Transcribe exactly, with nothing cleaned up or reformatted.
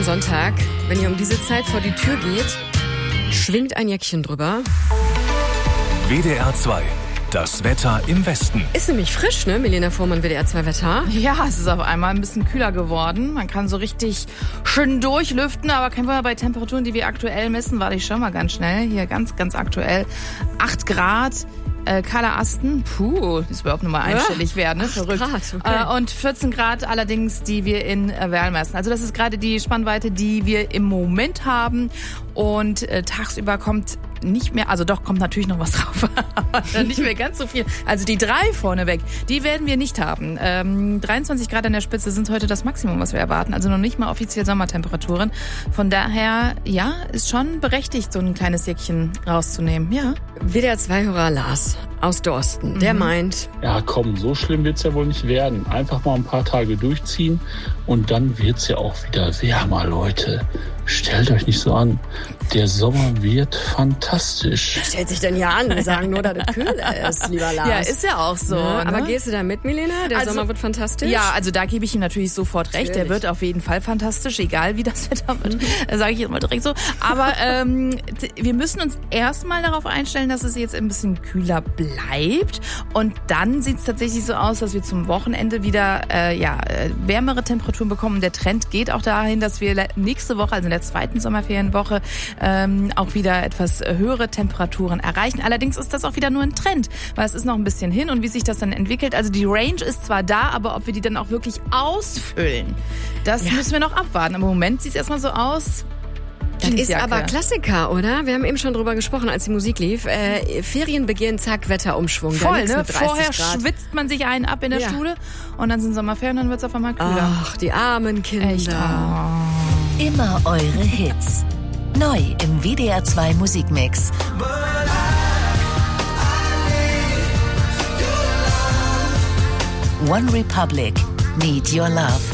Sonntag, wenn ihr um diese Zeit vor die Tür geht, schwingt ein Jäckchen drüber. W D R zwei, das Wetter im Westen. Ist nämlich frisch, ne? Milena Fuhrmann, W D R zwei Wetter. Ja, es ist auf einmal ein bisschen kühler geworden. Man kann so richtig schön durchlüften, aber kein Wunder, bei Temperaturen, die wir aktuell messen, warte ich schon mal ganz schnell. Hier ganz, ganz aktuell. acht Grad. Äh, Kahler Asten, puh, das überhaupt nur mal einstellig werden, ne? Verrückt. Grad, okay. äh, und vierzehn Grad allerdings, die wir in äh, Werl messen. Also das ist gerade die Spannweite, die wir im Moment haben. Und äh, tagsüber kommt nicht mehr, also doch, kommt natürlich noch was drauf, aber dann nicht mehr ganz so viel. Also die drei vorneweg, die werden wir nicht haben. Ähm, dreiundzwanzig Grad an der Spitze sind heute das Maximum, was wir erwarten. Also noch nicht mal offiziell Sommertemperaturen. Von daher, ja, ist schon berechtigt, so ein kleines Jäckchen rauszunehmen, ja. W D R zwei-Hörer Lars aus Dorsten, der mhm. meint... Ja komm, so schlimm wird's ja wohl nicht werden. Einfach mal ein paar Tage durchziehen und dann wird's ja auch wieder wärmer, Leute. Stellt euch nicht so an. Der Sommer wird fantastisch. Stellt sich denn ja an, wir sagen nur, dass es kühl ist, lieber Lars. Ja, ist ja auch so. Ja, ne? Aber gehst du da mit, Milena? Der also, Sommer wird fantastisch? Ja, also da gebe ich ihm natürlich sofort recht. Natürlich. Der wird auf jeden Fall fantastisch, egal wie das Wetter wird. Mhm. Sage ich jetzt mal direkt so. Aber ähm, wir müssen uns erstmal darauf einstellen, dass es jetzt ein bisschen kühler bleibt. Und dann sieht es tatsächlich so aus, dass wir zum Wochenende wieder äh, ja, wärmere Temperaturen bekommen. Der Trend geht auch dahin, dass wir nächste Woche, also in der zweiten Sommerferienwoche, ähm, auch wieder etwas höhere Temperaturen erreichen. Allerdings ist das auch wieder nur ein Trend, weil es ist noch ein bisschen hin und wie sich das dann entwickelt. Also die Range ist zwar da, aber ob wir die dann auch wirklich ausfüllen, das ja. müssen wir noch abwarten. Aber im Moment sieht es erstmal so aus. Das ist aber Klassiker, oder? Wir haben eben schon drüber gesprochen, als die Musik lief. Äh, Ferienbeginn, zack, Wetterumschwung. Voll, ne? Vorher Grad. schwitzt man sich einen ab in der ja. Schule und dann sind Sommerferien und dann wird es auf einmal kühler. Ach, die armen Kinder. Echt? Oh. Immer eure Hits. Neu im W D R zwei Musikmix. One Republic, Need Your Love.